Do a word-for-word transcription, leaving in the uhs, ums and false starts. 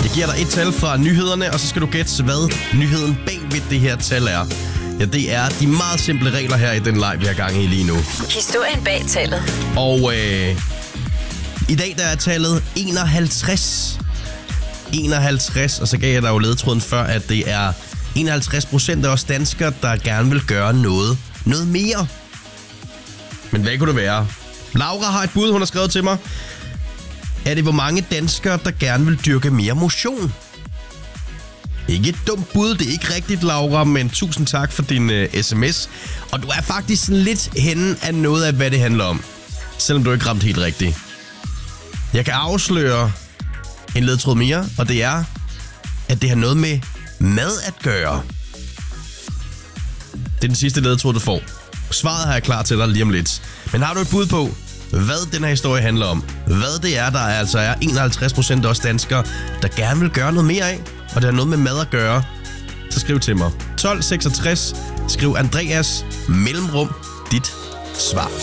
Jeg giver dig et tal fra nyhederne, og så skal du gætte, hvad nyheden bag ved det her tal er. Ja, det er de meget simple regler her i den leg, vi har gang i lige nu. Historien bag tallet. Og øh, i dag der er tallet enoghalvtreds. enoghalvtreds, og så gav jeg dig jo ledetråden før, at det er enoghalvtreds procent af os danskere, der gerne vil gøre noget, noget mere. Men hvad kunne det være? Laura har et bud, hun har skrevet til mig. Er det, hvor mange danskere, der gerne vil dyrke mere motion? Ikke et dumt bud, det er ikke rigtigt, Laura, men tusind tak for din uh, sms. Og du er faktisk sådan lidt henne af noget af, hvad det handler om. Selvom du ikke ramte helt rigtigt. Jeg kan afsløre en ledtråd mere, og det er, at det har noget med mad at gøre. Det er den sidste ledtråd, du får. Svaret har jeg klar til dig lige om lidt. Men har du et bud på, hvad den her historie handler om? Hvad det er, der altså er enoghalvtreds procent af os danskere, der gerne vil gøre noget mere af, og det har noget med mad at gøre, så skriv til mig. tolv seksogtres, skriv Andreas, mellemrum, dit svar.